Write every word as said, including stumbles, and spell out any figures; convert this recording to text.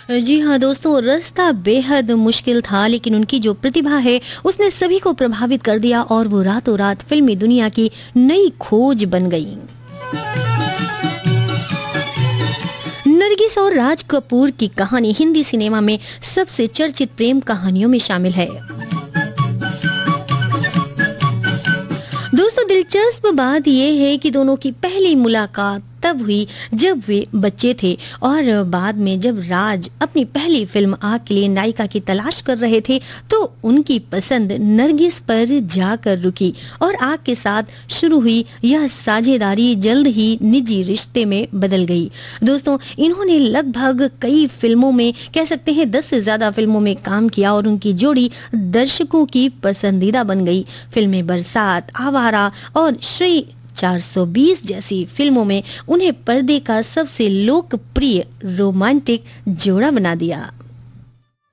जी हाँ दोस्तों, रास्ता बेहद मुश्किल था लेकिन उनकी जो प्रतिभा है उसने सभी को प्रभावित कर दिया और वो रातों रात फिल्मी दुनिया की नई खोज बन गई। नरगिस और राज कपूर की कहानी हिंदी सिनेमा में सबसे चर्चित प्रेम कहानियों में शामिल है। दोस्तों, दिलचस्प बात यह है कि दोनों की पहली मुलाकात तब हुई जब वे बच्चे थे और बाद में जब राज अपनी पहली फिल्म आग के लिए नायिका की तलाश कर रहे थे तो उनकी पसंद नरगिस पर जाकर रुकी और आग के साथ शुरू हुई यह साझेदारी जल्द ही निजी रिश्ते में बदल गई। दोस्तों, इन्होंने लगभग कई फिल्मों में, कह सकते हैं दस से ज्यादा फिल्मों में काम किया और उनकी जोड़ी दर्शकों की पसंदीदा बन गई। फिल्में बरसात, आवारा और श्री चार सौ बीस जैसी फिल्मों में उन्हें पर्दे का सबसे लोकप्रिय रोमांटिक जोड़ा बना दिया।